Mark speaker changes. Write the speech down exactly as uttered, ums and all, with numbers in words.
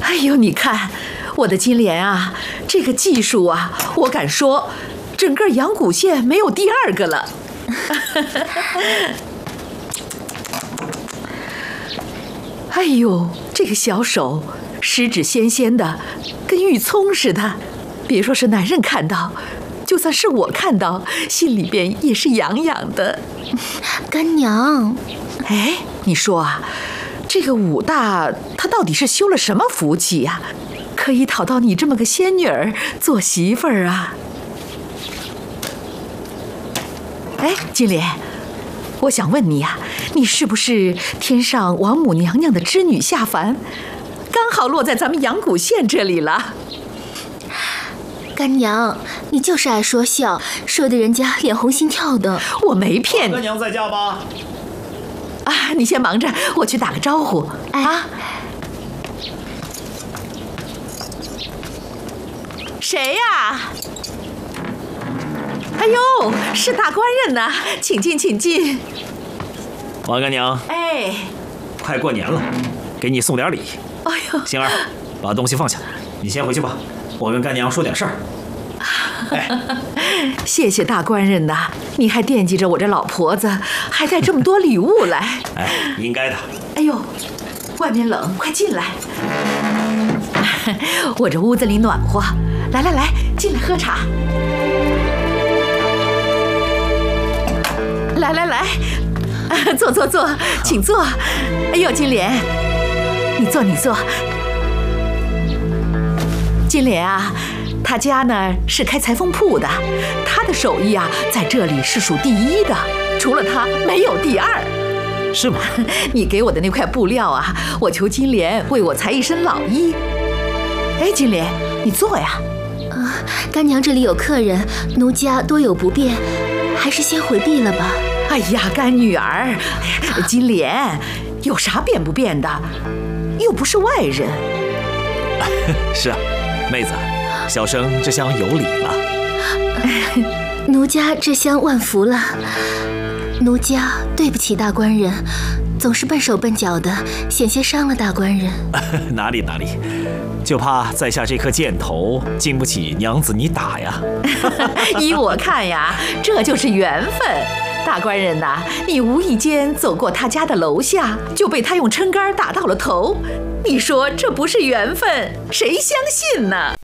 Speaker 1: 哎呦，你看我的金莲啊，这个技术啊，我敢说，整个阳谷县没有第二个了。哎呦，这个小手十指纤纤的，跟玉葱似的。别说是男人看到，就算是我看到，心里边也是痒痒的。
Speaker 2: 干娘，
Speaker 1: 哎，你说啊，这个武大他到底是修了什么福气呀、啊？可以讨到你这么个仙女儿做媳妇儿啊？哎，金莲，我想问你呀、啊，你是不是天上王母娘娘的织女下凡，刚好落在咱们阳谷县这里了？
Speaker 2: 干娘，你就是爱说笑，说的人家脸红心跳的。
Speaker 1: 我没骗你。
Speaker 3: 干娘在家吧？
Speaker 1: 啊，你先忙着，我去打个招呼。
Speaker 2: 哎、
Speaker 1: 啊，谁呀？哎呦，是大官人呐，请进，请进。
Speaker 3: 王干娘，
Speaker 1: 哎，
Speaker 3: 快过年了，给你送点礼。
Speaker 1: 哎呦，
Speaker 3: 星儿，把东西放下，你先回去吧，我跟干娘说点事儿。哎，
Speaker 1: 谢谢大官人呐，你还惦记着我这老婆子，还带这么多礼物来。
Speaker 3: 哎，应该的。
Speaker 1: 哎呦，外面冷，快进来。我这屋子里暖和，来来来，进来喝茶。来来来，坐坐坐，请坐。哎呦，金莲，你坐你坐。金莲啊，他家呢是开裁缝铺的，他的手艺啊在这里是数第一的，除了他没有第二。
Speaker 3: 是吗？
Speaker 1: 你给我的那块布料啊，我求金莲为我裁一身老衣。哎，金莲，你坐呀。
Speaker 2: 啊，干娘这里有客人，奴家多有不便，还是先回避了吧。
Speaker 1: 哎呀，干女儿，金莲，有啥便不便的？又不是外人。
Speaker 3: 是啊，妹子，小生这厢有礼了。
Speaker 2: 奴家这厢万福了。奴家对不起大官人，总是笨手笨脚的，险些伤了大官人。
Speaker 3: 哪里哪里，就怕在下这颗箭头经不起娘子你打呀。
Speaker 1: 依我看呀，这就是缘分。大官人呐、啊，你无意间走过他家的楼下，就被他用撑杆打到了头。你说这不是缘分，谁相信呢？